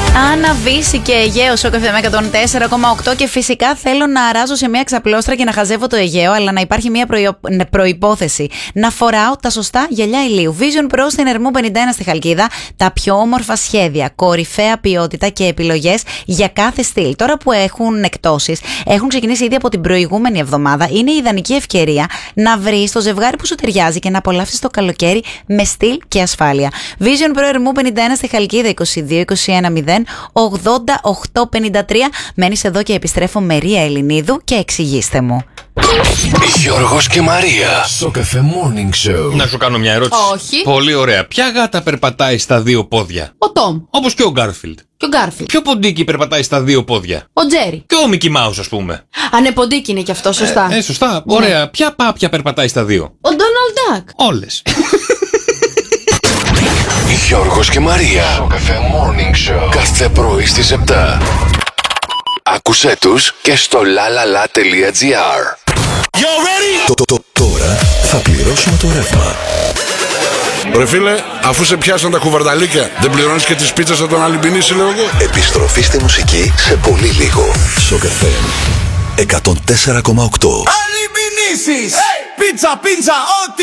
Άννα Βύση και Αιγαίο στο καφέ με 104,8 και φυσικά θέλω να αράζω σε μια ξαπλώστρα και να χαζεύω το Αιγαίο, αλλά να υπάρχει μια προϋπόθεση. Να φοράω τα σωστά γυαλιά ηλίου. Vision Pro στην Ερμού 51 στη Χαλκίδα. Τα πιο όμορφα σχέδια, κορυφαία ποιότητα και επιλογές για κάθε στυλ. Τώρα που έχουν εκπτώσεις, έχουν ξεκινήσει ήδη από την προηγούμενη εβδομάδα. Είναι η ιδανική ευκαιρία να βρεις το ζευγάρι που σου ταιριάζει και να απολαύσεις το καλοκαίρι με στυλ και ασφάλεια. Vision Pro Ερμού 51 στη Χαλκίδα 22-21-0. 88-53. Μένεις εδώ και επιστρέφω με Ρία Ελληνίδου και εξηγήστε μου. Γιώργος και Μαρία στο καφέ Morning Show. Να σου κάνω μια ερώτηση. Όχι. Πολύ ωραία. Ποια γάτα περπατάει στα δύο πόδια? Ο Τόμ. Όπως και ο Γκάρφιλντ. Και ο Γκάρφιλντ. Ποιο ποντίκι περπατάει στα δύο πόδια? Ο Τζέρι. Και ο Μικι Μάους, ας πούμε. Ανεποντίκι είναι και αυτό, σωστά. Σωστά. Ωραία. Ποια πάπια περπατάει στα δύο? Ο Ντόναλντ Ντακ. Όλες. Γιώργος και Μαρία στο καφέ Morning Show. Κάθε πρωί στις 7. Άκουσέ τους και στο lalala.gr. Τώρα θα πληρώσουμε το ρεύμα. Ρε φίλε, αφού σε πιάσαν τα κουβαρδαλίκια, δεν πληρώνεις και τις πίτσες από τον Αλυμπινίση, λέω εγώ. Επιστροφή στη μουσική σε πολύ λίγο. Στο καφέ 104,8. Αλυμπινίσεις! Πίτσα, ό,τι